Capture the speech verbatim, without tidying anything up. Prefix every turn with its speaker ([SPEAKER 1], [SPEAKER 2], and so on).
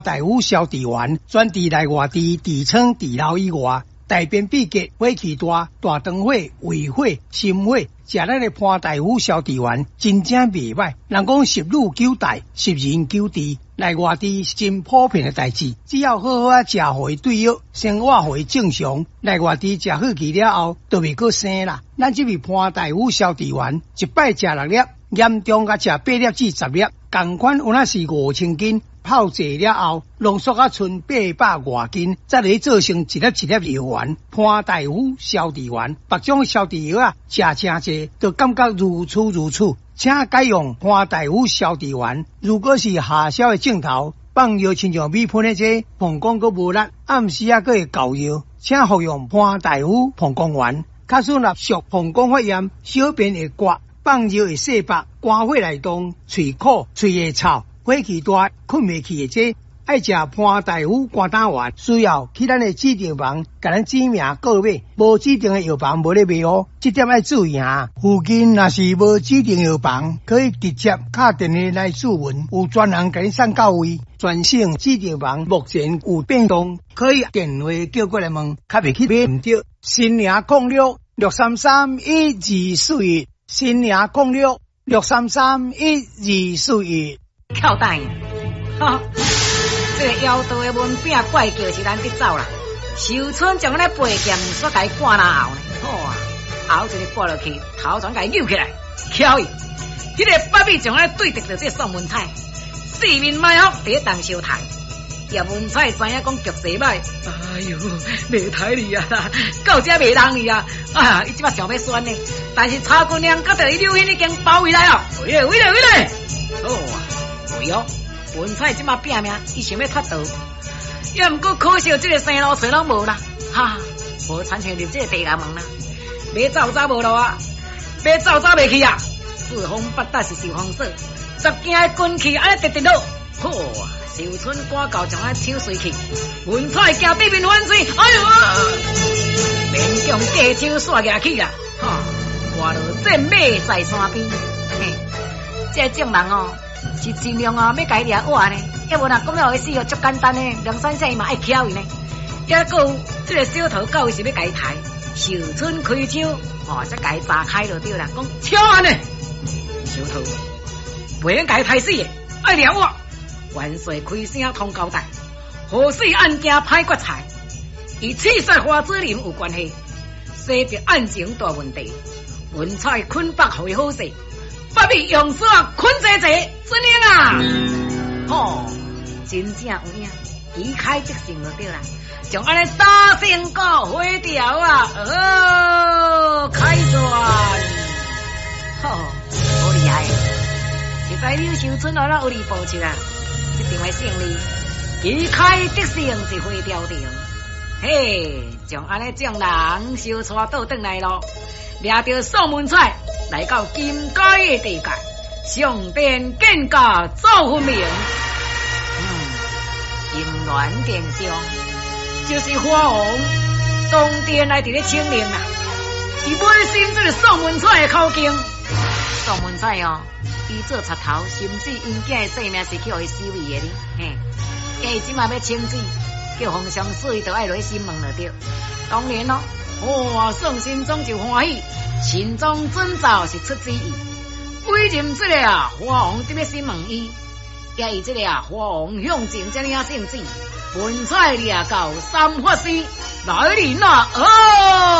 [SPEAKER 1] 大夫消治丸，专治内外痔、痔疮、痔瘻以外。大便秘结、火气大、大肠火、胃火、心火，食咱的潘大夫消治丸真正袂歹。人讲十女九大，十人九痔，内外痔是真普遍的代志。只要好好啊食互伊对药，生活互伊正常，内外痔食好去了后，就袂搁生啦。咱这位潘大夫消治丸，一摆食六粒，严重甲食八粒至十粒，共款有那是五千斤。泡济了后，浓缩啊剩八百外斤，再来做成一粒一粒药丸。潘大夫消治丸，别种消治药啊，食真济，就感觉如此如此。请改用潘大夫消治丸。如果是下潲的镜头，放药亲像米喷的这膀胱阁无力，暗时啊阁会搞药，请服用潘大夫膀胱丸。假使若属膀胱发炎，小便会刮，放药会洗白，肝火来动，喙苦，喙会臭。火气大、困袂去的这，爱食潘大夫肝胆丸，需要去咱的指定房，甲咱指名购买。无指定的药房无咧卖哦，这点要注意哈。附近若是无指定药房，可以直接打电话来询问，有专人甲你送到位。全省指定房目前有变动，可以电话叫过来问，较袂去买唔着。新营控六六三三一二四一，新营控六六三三一二四一。
[SPEAKER 2] 跳蛋，哈！这个妖道的文饼怪叫是咱得走啦。秀春将咱背剑煞甲伊赶哪后呢？好啊，后一个挂落去，头全甲伊扭起来，巧伊。迄个八米将咱对敌着这宋文彩，四面埋伏第一当小台。叶文彩知影讲局势歹，哎呦，袂歹哩啊！到这袂当哩啊！啊，伊即摆想要选呢，但是曹姑娘甲着伊刘欣已经包围来了。喂嘞喂嘞喂嘞！好啊！对哦，文彩即马拼命，伊想要脱逃，也毋过可惜这个生路找拢无啦，哈，无参像入这个地衙门啦，要走走无路啊，要走走袂去啊，四方八达是受封锁，十件的军器安尼直直落，好啊，秀春赶到将咱抢水去，文彩惊对面反水，哎呦啊，连将假手刷下去啊，哈，挂落战马在山边，嘿，这种人哦。是尽量啊，要甲伊掠活呢，要无若讲要互伊死哦，足简单呢。梁山下伊嘛爱巧伊呢，也个有这个小偷到伊是要甲伊抬，秀春开枪，哦，才甲伊炸开就对啦。讲枪案呢，小偷袂用甲伊抬死的，爱掠活。元帅开声通交代，何氏案件歹决裁，与刺杀花子林有关系，说着案情大问题，文彩捆绑互伊好势。八米用锁捆坐坐，准用啊！吼、哦，真正有影，旗开即胜就对啦，将安尼打成个花条啊！哦，开战！吼、哦，好厉害！实在刘秀春哦，那有力报仇啊，一定会胜利。旗开即胜是花条条，嘿，将安尼将人小带倒转来咯。掠着宋文彩来到金街的地界，上殿见驾奏分明。嗯，金銮殿上就是花王当殿来伫咧清令啦，伊买心这个宋文彩的口径。宋文彩哦，伊做贼头，甚至因囝的性命是去互伊收伊的哩，嘿，伊即马要清水，叫皇上死伊就爱落去新门了对。当然咯。哇！宋心中就欢喜，心中遵照是出旨意，委任这个啊花王伫咧审问伊，也以这个啊花王向前这领圣旨，文采掠到三法师来人啊！哦。